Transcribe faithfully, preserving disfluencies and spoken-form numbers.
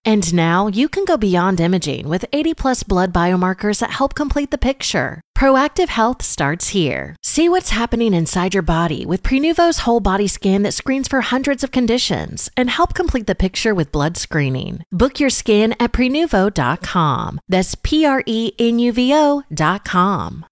And now you can go beyond imaging with eighty plus blood biomarkers that help complete the picture. Proactive Health starts here. See what's happening inside your body with Prenuvo's whole body scan that screens for hundreds of conditions and help complete the picture with blood screening. Book your scan at Prenuvo dot com. That's P R E N U V O dot com.